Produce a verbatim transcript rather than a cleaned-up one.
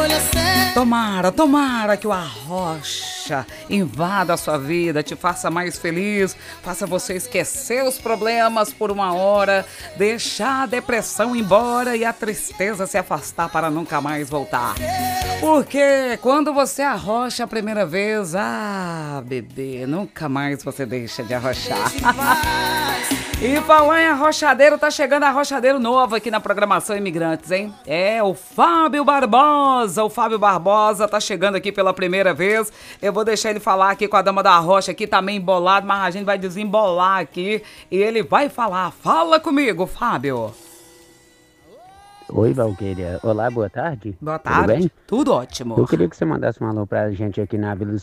Tomara, tomara que o arrocha invada a sua vida, te faça mais feliz, faça você esquecer os problemas por uma hora, deixar a depressão embora e a tristeza se afastar para nunca mais voltar. Porque quando você arrocha a primeira vez, ah, bebê, nunca mais você deixa de arrochar. E falar em arrochadeiro, tá chegando arrochadeiro novo aqui na programação Imigrantes, hein? É, o Fábio Barbosa, o Fábio Barbosa tá chegando aqui pela primeira vez. Eu vou deixar ele falar aqui com a dama da rocha aqui, tá meio embolado, mas a gente vai desembolar aqui e ele vai falar. Fala comigo, Fábio. Oi, Valquíria. Olá, boa tarde. Boa tarde. Tudo bem? Tudo ótimo. Eu queria que você mandasse um alô pra gente aqui na Vila